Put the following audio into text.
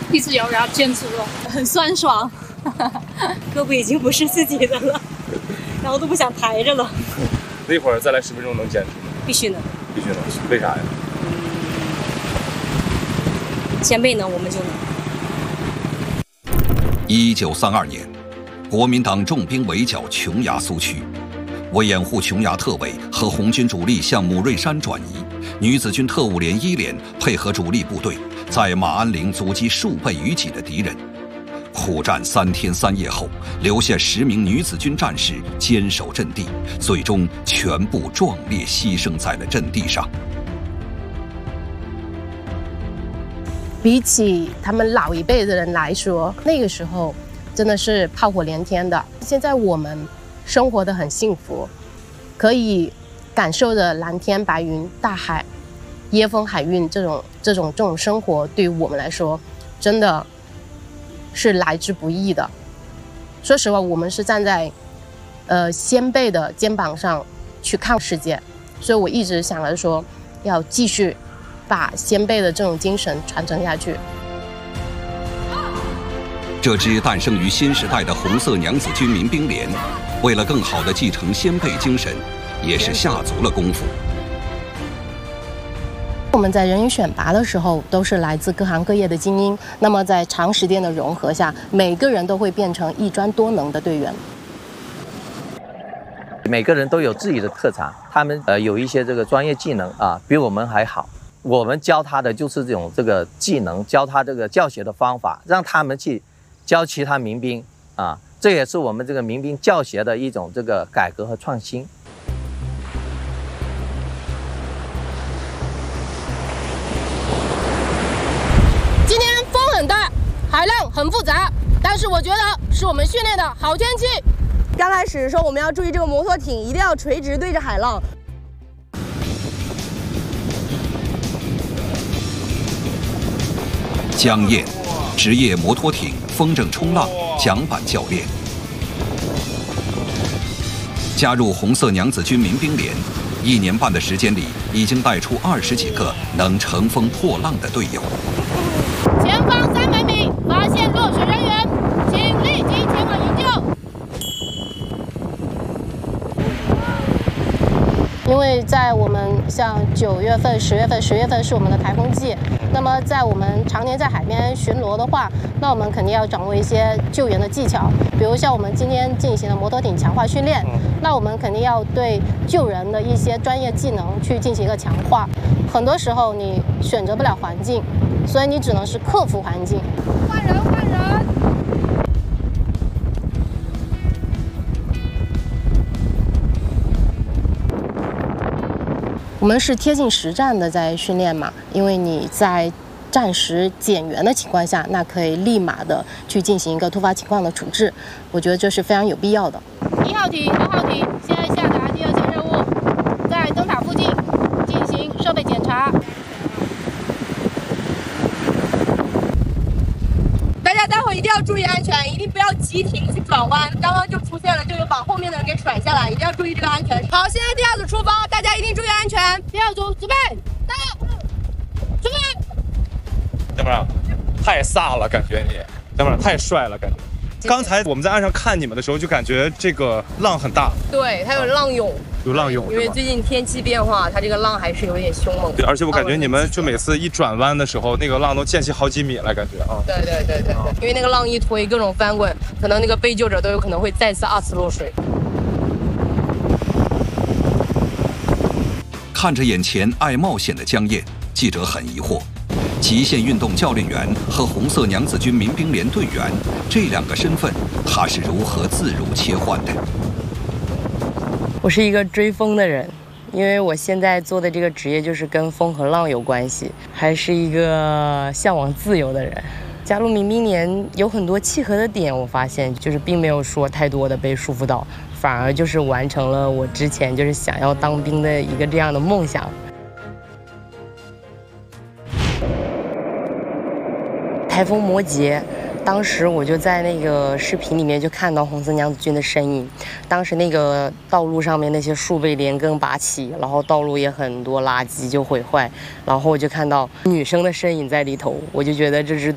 一直咬牙坚持了，很酸爽， 胳膊已经不是自己的了，然后都不想抬着了。 那会儿再来10分钟能坚持吗？ 必须能， 必须能。为啥呀？ 先辈能，我们就能。 1932年，国民党重兵围剿琼崖苏区，为掩护琼崖特委和红军主力向母瑞山转移，女子军特务连1连配合主力部队，在马鞍岭阻击数倍于己的敌人。苦战3天3夜后，留下10名女子军战士坚守阵地，最终全部壮烈牺牲在了阵地上。 比起他们老一辈的人来说，那个时候真的是炮火连天的。现在我们生活得很幸福，可以感受着蓝天白云、大海、椰风海韵这种生活，对于我们来说，真的是来之不易的。说实话，我们是站在先辈的肩膀上去看世界，所以我一直想着说，要继续把先辈的这种精神传承下去。 这支诞生于新时代的红色娘子军民兵连，为了更好地继承先辈精神，也是下足了功夫。 我们在人员选拔的时候，都是来自各行各业的精英。那么在长时间的融合下，每个人都会变成一专多能的队员。 每个人都有自己的特长，他们有一些这个专业技能啊，比我们还好。我们教他的就是这个技能，教他这个教学的方法，让他们去教其他民兵啊，这也是我们这个民兵教学的一种这个改革和创新。 今天风很大，海浪很复杂，但是我觉得是我们训练的好天气。 刚开始的时候，我们要注意这个摩托艇一定要垂直对着海浪。 江燕，职业摩托艇风筝冲浪桨板教练，加入红色娘子军民兵连，1年半的时间里，已经带出20几个能乘风破浪的队友。 前方300米发现落水人员，请立即前往营救。因为在我们像9月份、10月份、10月份是我们的台风季，那么在我们常年在海边巡逻的话，那我们肯定要掌握一些救援的技巧，比如像我们今天进行的摩托艇强化训练，那我们肯定要对救人的一些专业技能去进行一个强化。很多时候你选择不了环境，所以你只能是克服环境。换人。我们是贴近实战的在训练嘛，因为你在战时减员的情况下，那可以立马的去进行一个突发情况的处置，我觉得这是非常有必要的。1号艇、2号艇现在下达第2项任务，在灯塔附近进行设备检查。 大家待会一定要注意安全，一定不要急停去转弯。刚刚就出现了，就有把后面的人给甩下来，一定要注意这个安全。好，现在第2组出发，大家一定注意安全。第2组准备，到，出发。 哥们儿，太飒了，感觉你，哥们儿太帅了，感觉。刚才我们在岸上看你们的时候，就感觉这个浪很大。 对，它有浪涌， 有浪涌， 因为最近天气变化，它这个浪还是有点凶猛的。 对，而且我感觉你们就每次一转弯的时候，那个浪都溅起好几米来，感觉啊。 对，因为那个浪一推，各种翻滚，可能那个被救者都有可能会再次2次落水。 看着眼前爱冒险的江燕，记者很疑惑。极限运动教练员和红色娘子军民兵连队员这2个身份，他是如何自如切换的？ 我是一个追风的人，因为我现在做的这个职业就是跟风和浪有关系，还是一个向往自由的人。加入民兵连有很多契合的点，我发现就是并没有说太多的被束缚到，反而就是完成了我之前就是想要当兵的一个这样的梦想。台风摩羯，当时我就在那个视频里面就看到红色娘子军的身影。当时那个道路上面那些树被连根拔起，然后道路也很多垃圾就毁坏，然后我就看到女生的身影在里头，我就觉得这支